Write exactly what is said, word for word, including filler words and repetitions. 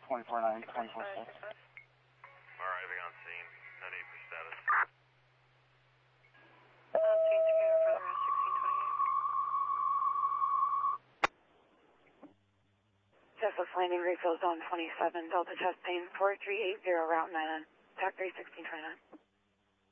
twenty-four nine, twenty-four six. Arriving on scene. No need for status. On scene screen for the rest, sixteen twenty-eight. Jessup landing refill zone twenty-seven, Delta chest pain four three eight zero, route nine, T A C three sixteen twenty-nine.